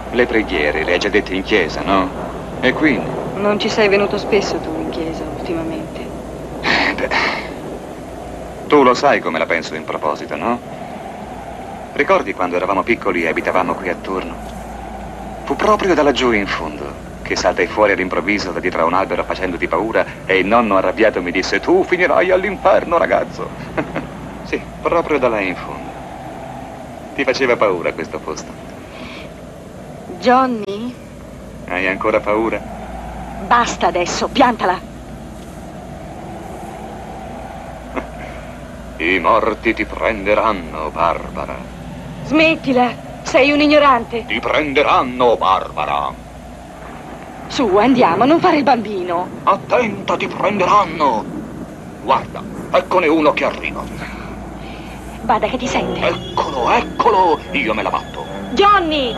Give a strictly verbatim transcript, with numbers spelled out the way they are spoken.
Le preghiere le hai già dette in chiesa, no? E quindi? Non ci sei venuto spesso tu in chiesa ultimamente. Eh, beh, tu lo sai come la penso in proposito, no? Ricordi quando eravamo piccoli e abitavamo qui attorno? Fu proprio da laggiù in fondo che saltai fuori all'improvviso da dietro a un albero facendoti paura e il nonno arrabbiato mi disse: tu finirai all'inferno, ragazzo. Sì, proprio da là in fondo. Ti faceva paura questo posto? Johnny? Hai ancora paura? Basta adesso, piantala. I morti ti prenderanno, Barbara. Smettila, sei un ignorante. Ti prenderanno, Barbara. Su, andiamo, non fare il bambino. Attenta, ti prenderanno. Guarda, eccone uno che arriva. Bada che ti sente. Eccolo, eccolo, io me la batto. Johnny!